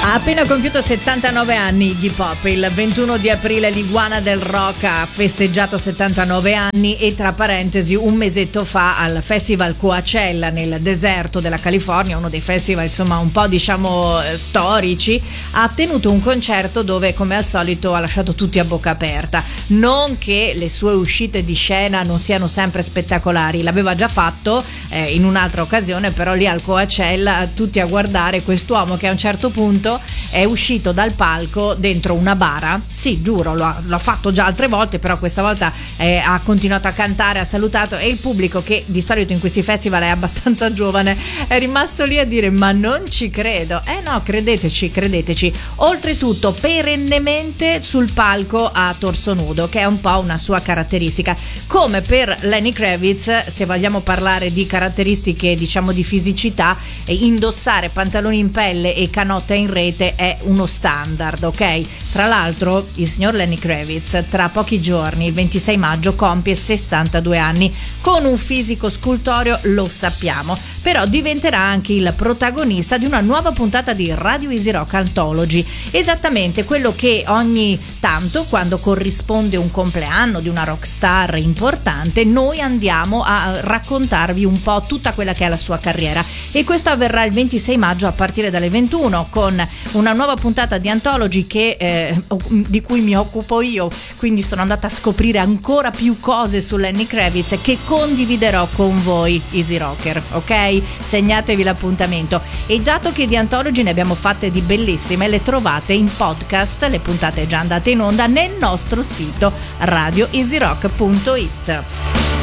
Ha appena compiuto 79 anni Iggy Pop. Il 21 di aprile l'Iguana del Rock ha festeggiato 79 anni e tra parentesi un mesetto fa al Festival Coachella nel deserto della California, uno dei festival insomma un po' diciamo storici, ha tenuto un concerto dove come al solito ha lasciato tutti a bocca aperta. Non che le sue uscite di scena non siano sempre spettacolari, l'aveva già fatto in un'altra occasione, però lì al Coachella tutti a guardare quest'uomo che a un certo punto è uscito dal palco dentro una bara. Sì, giuro, l'ha fatto già altre volte, però questa volta ha continuato a cantare, ha salutato, e il pubblico, che di solito in questi festival è abbastanza giovane, è rimasto lì a dire ma non ci credo. No, credeteci. Oltretutto perennemente sul palco a torso nudo, che è un po' una sua caratteristica. Come per Lenny Kravitz, se vogliamo parlare di caratteristiche diciamo di fisicità, indossare pantaloni in pelle e canotta in rete è uno standard, ok? Tra l'altro il signor Lenny Kravitz tra pochi giorni, il 26 maggio, compie 62 anni, con un fisico scultoreo, lo sappiamo, però diventerà anche il protagonista di una nuova puntata di Radio Easy Rock Anthology, esattamente quello che ogni tanto, quando corrisponde un compleanno di una rockstar importante, noi andiamo a raccontarvi un po' tutta quella che è la sua carriera, e questo avverrà il 26 maggio a partire dalle 21 con una nuova puntata di Anthology di cui mi occupo io, quindi sono andata a scoprire ancora più cose su Lenny Kravitz che condividerò con voi Easy Rocker, ok? Segnatevi l'appuntamento. E dato che di Anthology ne abbiamo fatte di bellissime, le trovate in podcast, le puntate già andate in onda nel nostro sito radioeasyrock.it.